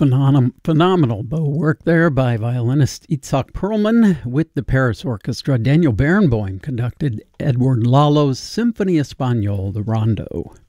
Phenomenal bow work there by violinist Itzhak Perlman with the Paris Orchestra. Daniel Barenboim conducted Edward Lalo's Symphonie Espagnole, the Rondo.